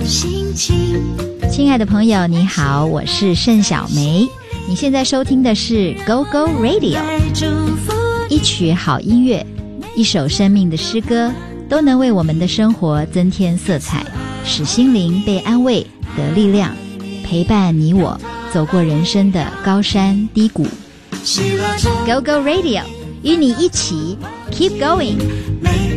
心情。 亲爱的朋友你好，我是盛小梅，你现在收听的是 Go Go Radio。 一曲好音乐，一首生命的诗歌，都能为我们的生活增添色彩，使心灵被安慰得力量，陪伴你我走过人生的高山低谷。 Go Go Radio 与你一起 Keep Going。